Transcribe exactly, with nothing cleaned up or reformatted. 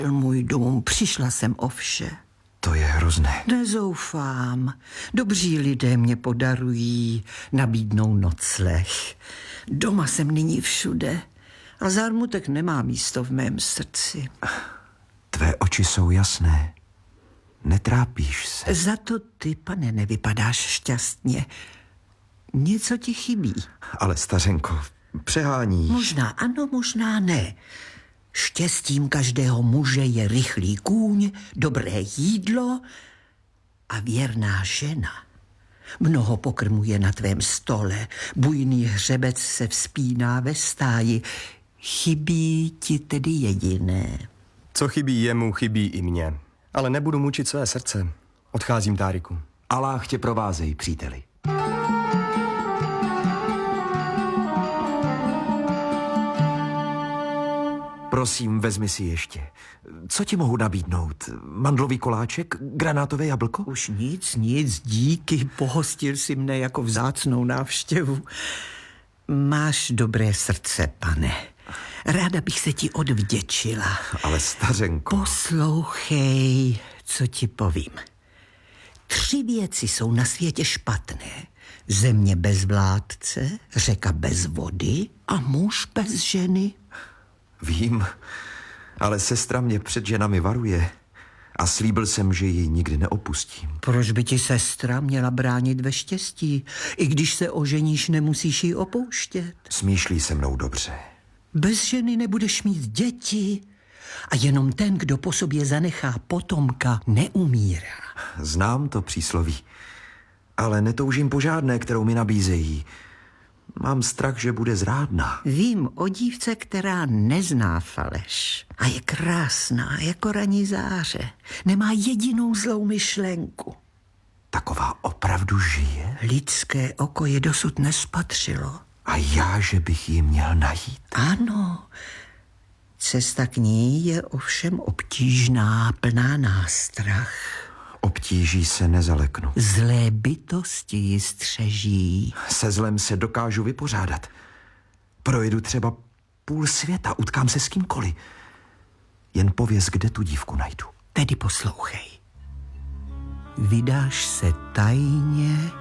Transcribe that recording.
můj dům, přišla jsem o vše. To je hrozné. Nezoufám. Dobří lidé mě podarují, nabídnou nocleh. Doma jsem nyní všude a zármutek nemá místo v mém srdci. Tvé oči jsou jasné. Netrápíš se. Za to ty, pane, nevypadáš šťastně. Něco ti chybí. Ale stařenko, přeháníš. Možná ano, možná ne. Štěstím každého muže je rychlý kůň, dobré jídlo a věrná žena. Mnoho pokrmu je na tvém stole, bujný hřebec se vzpíná ve stáji. Chybí ti tedy jediné. Co chybí jemu, chybí i mně. Ale nebudu mučit své srdce. Odcházím, Táriku. Aláh tě provázej, příteli. Prosím, vezmi si ještě. Co ti mohu nabídnout? Mandlový koláček? Granátové jablko? Už nic, nic, díky. Pohostil si mne jako vzácnou návštěvu. Máš dobré srdce, pane. Ráda bych se ti odvděčila. Ale stařenko... Poslouchej, co ti povím. Tři věci jsou na světě špatné. Země bez vládce, řeka bez vody a muž bez ženy. Vím, ale sestra mě před ženami varuje a slíbil jsem, že ji nikdy neopustím. Proč by ti sestra měla bránit ve štěstí? I když se oženíš, nemusíš ji opouštět. Smýšlí se mnou dobře. Bez ženy nebudeš mít děti a jenom ten, kdo po sobě zanechá potomka, neumírá. Znám to přísloví, ale netoužím po žádné, kterou mi nabízejí. Mám strach, že bude zrádná. Vím o dívce, která nezná faleš a je krásná jako ranní záře. Nemá jedinou zlou myšlenku. Taková opravdu žije? Lidské oko je dosud nespatřilo. A já, že bych ji měl najít? Ano, cesta k ní je ovšem obtížná, plná nástrah. Obtíží se nezaleknu. Zlé bytosti ji střeží. Se zlem se dokážu vypořádat. Projedu třeba půl světa, utkám se s kýmkoliv. Jen pověz, kde tu dívku najdu. Tedy poslouchej. Vydáš se tajně